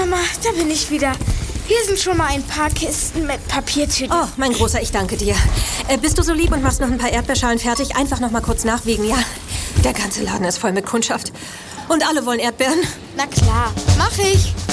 Mama, da bin ich wieder. Hier sind schon mal ein paar Kisten mit Papiertüten. Oh, mein Großer, ich danke dir. Bist du so lieb und machst noch ein paar Erdbeerschalen fertig? Einfach noch mal kurz nachwiegen, ja? Der ganze Laden ist voll mit Kundschaft. Und alle wollen Erdbeeren. Na klar, mach ich.